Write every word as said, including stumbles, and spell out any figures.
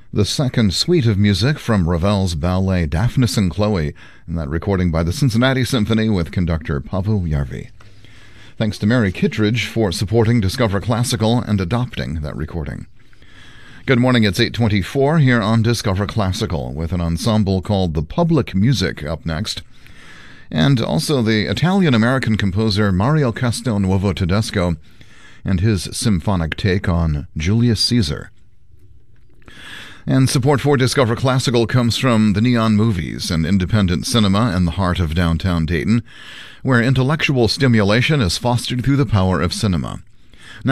the second suite of music from Ravel's ballet Daphnis and Chloe, and that recording by the Cincinnati Symphony with conductor Paavo Järvi. Thanks to Mary Kittredge for supporting Discover Classical and adopting that recording. Good morning, it's eight twenty-four here on Discover Classical, with an ensemble called The Public Music up next, and also the Italian-American composer Mario Castelnuovo Tedesco and his symphonic take on Julius Caesar. And support for Discover Classical comes from the Neon Movies, an independent cinema in the heart of downtown Dayton, where intellectual stimulation is fostered through the power of cinema.